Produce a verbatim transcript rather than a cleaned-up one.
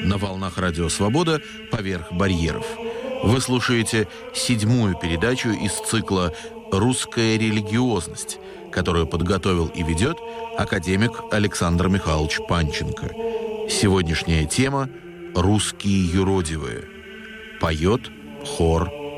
На волнах Радио Свобода «Поверх барьеров». Вы слушаете седьмую передачу из цикла «Русская религиозность», которую подготовил и ведет академик Александр Михайлович Панченко. Сегодняшняя тема «Русские юродивые». Поет хор